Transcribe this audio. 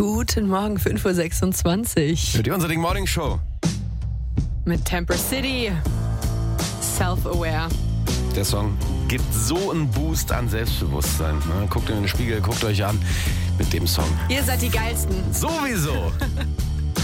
Guten Morgen, 5.26 Uhr. Die Unser Ding Morning Show. Mit Temper City. Self-aware. Der Song gibt so einen Boost an Selbstbewusstsein. Ne? Guckt in den Spiegel, guckt euch an mit dem Song. Ihr seid die Geilsten. Sowieso.